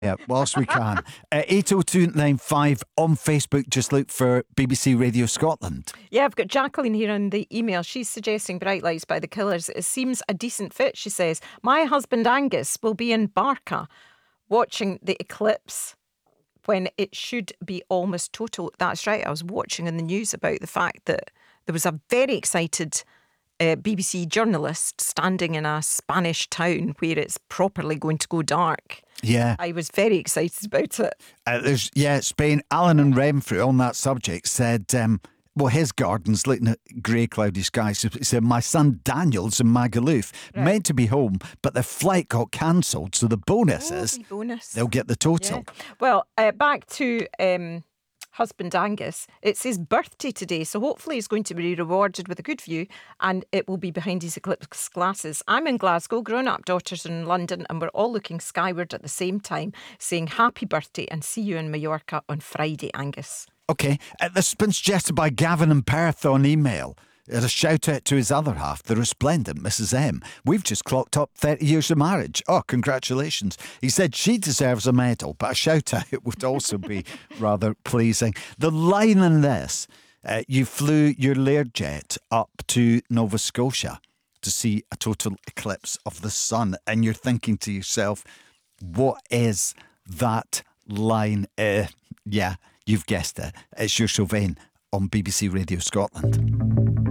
Yeah, whilst we can. 80295 on Facebook, just look for BBC Radio Scotland. Yeah, I've got Jacqueline here on the email. She's suggesting Bright Lights by the Killers. It seems a decent fit, she says. My husband Angus will be in Barca watching the eclipse when it should be almost total. That's right. I was watching in the news about the fact that there was a very excited BBC journalist standing in a Spanish town where it's properly going to go dark. Yeah. I was very excited about it. Spain. Alan and Renfrew on that subject said, his garden's looking at grey, cloudy skies. He said, my son Daniel's in Magaluf, meant to be home, but the flight got cancelled. So the bonus is they'll get the total. Yeah. Well, back to husband Angus. It's his birthday today, so hopefully he's going to be rewarded with a good view, and it will be behind his eclipse glasses. I'm in Glasgow, grown-up daughters are in London, and we're all looking skyward at the same time, saying happy birthday and see you in Mallorca on Friday, Angus. Okay, this has been suggested by Gavin in Perth on email. A shout out to his other half, the resplendent Mrs. M. We've just clocked up 30 years of marriage. Oh, congratulations. He said she deserves a medal, but a shout out would also be rather pleasing. The line in this, you flew your Learjet up to Nova Scotia to see a total eclipse of the sun, and you're thinking to yourself, what is that line? Yeah, you've guessed it. It's your Chauvin on BBC Radio Scotland.